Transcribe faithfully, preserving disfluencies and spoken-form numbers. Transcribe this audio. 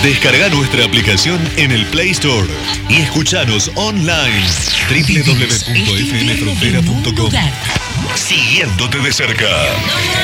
Descarga nuestra aplicación en el Play Store y escuchanos online. doble u doble u doble u punto f m frontera punto com. Siguiéndote de cerca.